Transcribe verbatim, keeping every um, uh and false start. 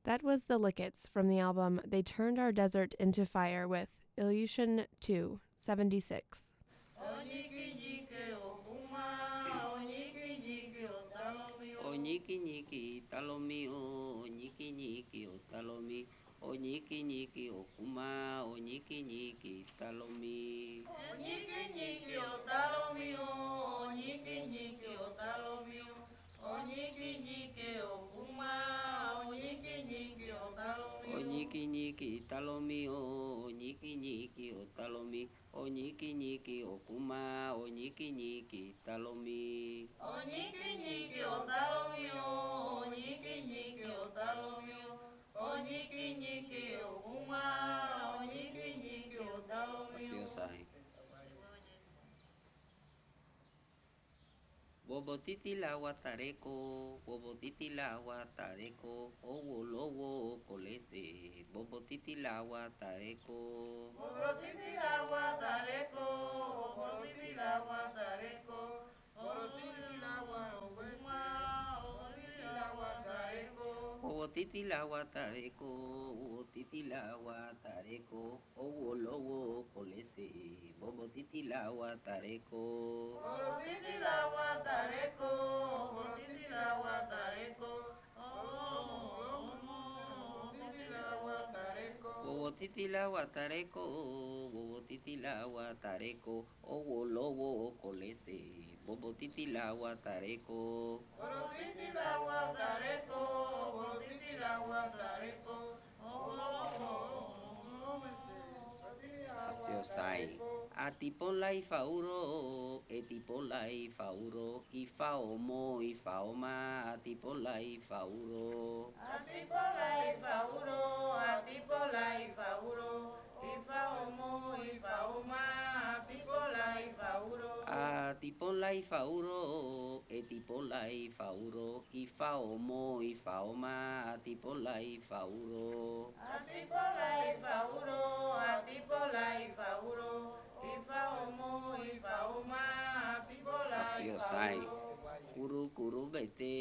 That was the Lickets from the album They Turned Our Desert into Fire with Ilyushin two, seventy-six. Oñiki ñiki talomi o ñiki ñiki o talomi oñiki ñiki o kuma oñiki ñiki talomi Oñiki ñiki o talomi o oñiki ñiki o talomi o oñiki ñiki o kuma oñiki ñiki o talomi oñiki ñiki talomi o oñiki ñiki o talomi oñiki ñiki o kuma oñiki ñiki talomi oñiki ñiki o talomi o oñiki ñiki o talomi o oñiki ñiki o kuma oñiki ñiki o talomi Asiosai. Bobotiti la guatareko, bobotiti la guatareko, owo lowo colese, bobotiti la guatareko. Borotiti la guatareco, borotiti la guatareco, borotiti la guaroma, borotiti la guatareco. Bobotiti la guatareko, bobotiti la guatareko, owo lowo colese, bobotiti la guatareko. Borotiti la guatareco, borotiti la guatareco, oh, borotiti la guatareco. Bobotiti la guatareco, bobotiti la guatareco, owo lowo colese, bobotiti la guatareco. Borotiti la guatareco, borotiti la guatareco, oh, Asiosai. Atipola y fauro, etipola y fauro, y faomo y faoma, atipola y fauro. Atipola y fauro, atipola y fauro, y faomo y faoma, atipola y fauro. Atipola y fauro, etipola y fauro, y faomo y faoma, atipola y fauro. Atipola y fauro, atipola y fauro, y faomo y faoma, atipola y Asiosai. fauro. Kuru kuru bete.